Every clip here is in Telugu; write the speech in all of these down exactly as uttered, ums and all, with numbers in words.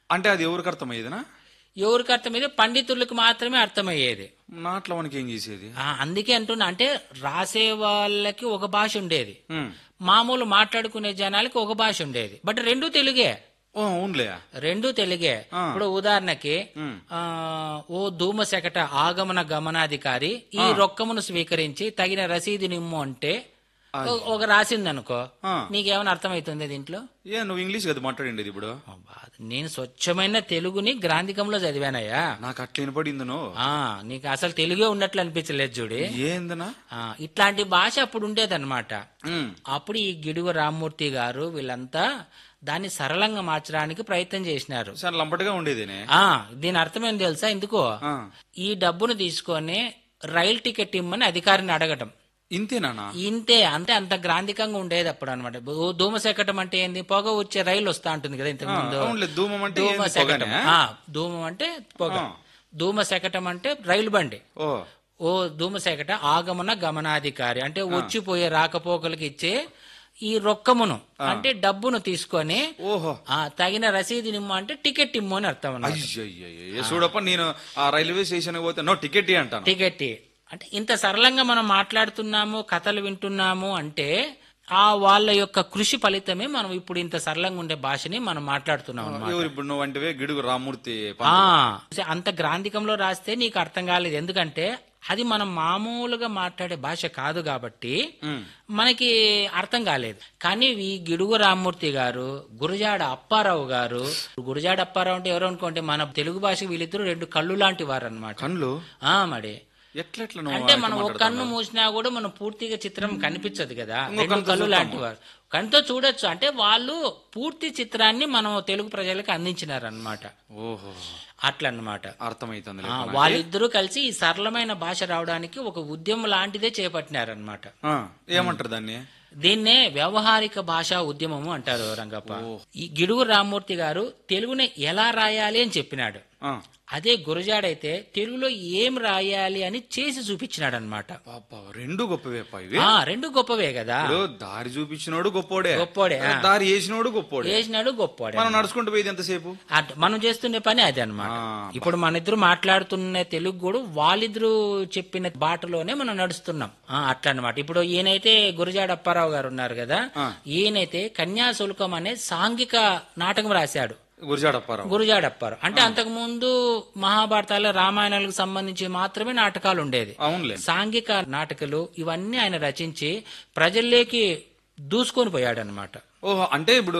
అంటే అది ఎవరికి అర్థమయ్యేదినా? ఎవరికి అర్థమయ్యేది? పండితులకు మాత్రమే అర్థమయ్యేది. నాట్ల మనకి ఏం చేసేది? ఆ, అందుకే అంటున్నా, అంటే రాసే వాళ్ళకి ఒక భాష ఉండేది, ఉమ్. మామూలు మాట్లాడుకునే జనాలకి ఒక భాష ఉండేది. బట్ రెండు తెలుగే, ఓ అవునులే. రెండు తెలుగే. ఆ. ఇప్పుడు ఉదాహరణకి ఉమ్. ఆ ఓ ధూమశకట ఆగమన గమనాధికారి ఈ రొక్కమును స్వీకరించి తగిన రసీదు నిమ్ము అంటే ఓ- ఒక రాసింది అనుకో, ఆ. నీకేమైనా అర్థమవుతుంది దీంట్లో? ఏ నువ్వు ఇంగ్లీష్ కదా మాట్లాడిండేది ఇప్పుడు? అబ్బా, నేను స్వచ్ఛమైన తెలుగుని గ్రాంధికంలో చదివానయ్యా. నాకు అట్లా వినపడిందను. ఆ నీకు అసలు తెలుగే ఉన్నట్లు అనిపించలేదు చూడి. ఏందనా? ఆ, ఇట్లాంటి భాష అప్పుడు ఉండేదన్నమాట. ఉమ్. అప్పుడు ఈ గిడుగు రామ్మూర్తి గారు వీళ్ళంతా దాన్ని సరళంగా మార్చడానికి ప్రయత్నం చేసినారు. చాలా లంపటగా ఉండేదేనే. ఆ దీని అర్థమేం తెలుసా? ఎందుకో, ఆ. ఈ డబ్బును తీసుకొని రైలు టికెట్ ఇమ్మని అధికారిని అడగటం. ఇంతేనా? ఇంతే, అంతే. అంత గ్రాంధికంగా ఉండేది అప్పుడు అనమాట. ధూమశకటం అంటే ఏంది? పొగ వచ్చే రైలు వస్తా ఉంటుంది కదా ఇంతకు ముందు. అవునులే. ధూమం అంటే ఏంది? ధూమశకటం. పొగనే? ఆ, ధూమం అంటే పొగ, ఆ. ధూమశకటం అంటే రైలు బండి. ఓ ఓ ధూమశకట ఆగమన గమనాధికారి అంటే వచ్చిపోయే రాకపోకలకు ఇచ్చే ఈ రొక్కమును అంటే డబ్బును తీసుకొని ఓహో. ఆ తగిన రసీదు నిమ్ము అంటే టికెట్ ఇమ్ము అని అర్థం అన్నమాట. అయ్యయ్యో చూడప్ప, నేను ఆ రైల్వే స్టేషన్ పోతే నో టికెట్ ఇయ్యి అంటాను. టికెట్ ఇ. అంటే ఇంత సరళంగా మనం మాట్లాడుతున్నాము, కథలు వింటున్నాము అంటే ఆ వాళ్ళ యొక్క కృషి ఫలితమే మనం ఇప్పుడు ఇంత సరళంగా ఉండే భాషని మనం మాట్లాడుతున్నాం అన్నమాట. ఎవరు ఇప్పుడు నువ్వు అంటే గిడుగు రామ్మూర్తి ఆ, పంతులు. అంత గ్రాంధికంలో రాస్తే నీకు అర్థం కాలేదు, ఎందుకంటే అది మనం మామూలుగా మాట్లాడే భాష కాదు కాబట్టి ఉమ్. మనకి అర్థం కాలేదు. కానీ ఈ గిడుగు రామ్మూర్తి గారు, గురజాడ అప్పారావు గారు, గురజాడ అప్పారావు అంటే ఎవరు అనుకోండి, మన తెలుగు భాష వీళ్ళిద్దరు రెండు కళ్ళు లాంటి వారు అనమాట. కళ్ళు ఆ మరి ఎట్లెట్లా నువ్వు అంటే అయితే మనం ఒక మాట్లాడుతున్నావు? కన్ను మూసినా కూడా మనం పూర్తిగా చిత్రం కనిపించదు కదా, ఇంకో రెండు కన్నుతో కళ్ళు చూస్తాము. లాంటి వారు కనుతో చూడొచ్చు. అంటే వాళ్ళు పూర్తి చిత్రాన్ని మనం తెలుగు ప్రజలకు అందించినారు అనమాట. ఓహో, అట్లా అన్నమాట. అర్థమైతుంది. ఆ, వాళ్ళిద్దరూ కలిసి ఈ సరళమైన భాష రావడానికి ఒక ఉద్యమం లాంటిదే చేపట్టినారనమాట. ఏమంటారు దాన్ని? దీన్నే వ్యవహారిక భాషా ఉద్యమము అంటారు రంగప్ప. ఈ గిడుగు రామ్మూర్తి గారు తెలుగుని ఎలా రాయాలి అని చెప్పినాడు. ఆ. అదే గురజాడైతే తెలుగులో ఏం రాయాలి అని చేసి చూపించినాడు అనమాట. పాపా, రెండు గొప్పవే పా ఇవి. ఆ రెండు గొప్పవే కదా. ఇప్పుడు దారి చూపించినోడు గొప్పోడే, గొప్పోడే, ఆ. దారి వేసినోడు గొప్పోడే. వేసినాడు గొప్పవాడే. మనం నడుచుకుంటూ పోయేది ఎంతసేపు? అట్- మనం చేస్తున్న పని అదే అనమాట. ఆ, ఇప్పుడు మన ఇద్దరు మాట్లాడుతున్న తెలుగు కూడా వాళ్ళిద్దరు చెప్పిన బాటలోనే మనం నడుస్తున్నాం. ఆ, అట్లా అనమాట. ఇప్పుడు ఈయనైతే గురజాడ అప్పారావు గారు ఉన్నారు కదా, ఆ. ఈయనైతే కన్యాశుల్కం అనే సాంఘిక నాటకం రాశాడు. గురజాడప్పారావు. గురజాడ అప్పారావు అంటే అంతకు ముందు మహాభారతాల రామాయణాలకు సంబంధించి మాత్రమే నాటకాలు ఉండేది. అవునులే. సాంఘిక నాటకాలు ఇవన్నీ ఆయన రచించి ప్రజల్లోకి దూసుకొని పోయాడు అనమాట. ఓహో, అంటే ఇప్పుడు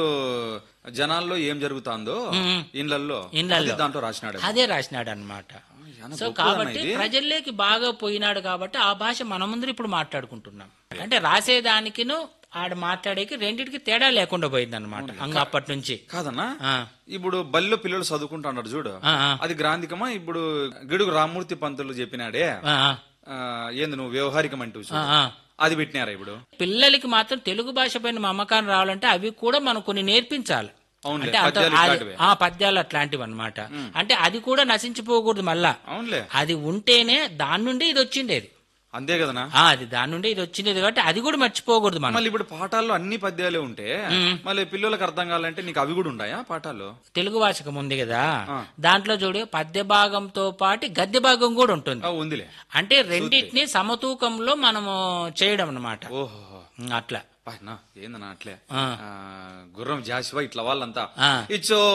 జనాల్లో ఏం జరుగుతుందో ఇళ్లలో ఇళ్ళల్లో దాంట్లో రాసినాడు. అదే రాసినాడు అనమాట. సో కాబట్టి ప్రజల్లోకి బాగా పోయినాడు కాబట్టి ఆ భాష మన ముందు ఇప్పుడు మాట్లాడుకుంటున్నాం. అంటే రాసేదానికిను ఆడ మాట్లాడేకి రెండింటికి తేడా లేకుండా పోయింది అనమాట అంగ అప్పటి నుంచి. కాదన్నా, ఆ, ఇప్పుడు బల్లో పిల్లలు చదువుకుంటున్నారు చూడు, ఆ, ఆ, అది గ్రాంధికమా? ఇప్పుడు గిడుగు రామ్మూర్తి పంతులు చెప్పినాడే ఆ, ఆ, ఏంది నువ్వు వ్యవహారికం అంటూ ఆ, ఆ. అది పెట్టినారా ఇప్పుడు? పిల్లలకి మాత్రం తెలుగు భాష పైన మమకారం రావాలంటే అవి కూడా మనం కొన్ని నేర్పించాలి. అవునులే, అంటే అంత- పద్యాలు అది- ఇట్లాంటివే. ఆ పద్యాలు అట్లాంటివి అనమాట. అంటే అది కూడా నశించిపోకూడదు మళ్ళా. అవునులే, అది ఉంటేనే దాని నుండి ఇది వచ్చిండేది. అంతే కదనా. ఆ, అది దాని నుండి ఇది వచ్చిండేది కాబట్టి అది కూడా మర్చిపోకూడదు మనం. మళ్ళీ ఇప్పుడు పాఠాల్లో అన్ని పద్యాలే ఉంటే మళ్ళీ పిల్లలకు అర్థం కావాలంటే నీకు అవి కూడా ఉన్నాయా పాఠాలు? తెలుగు వాచకం ఉంది కదా, ఆ. దాంట్లో చూడు పద్య భాగంతో పాటు గద్య భాగం కూడా ఉంటుంది. ఆ, ఉందిలే. అంటే రెండింటిని సమతూకంలో మనము చేయడం అన్నమాట. ఓహో, అట్లా ఏందన్నా అట్లే ఆ. ఆ, గుర్రం జాషువా ఇట్లా వాళ్ళంతా ఆ. ఇచ్చో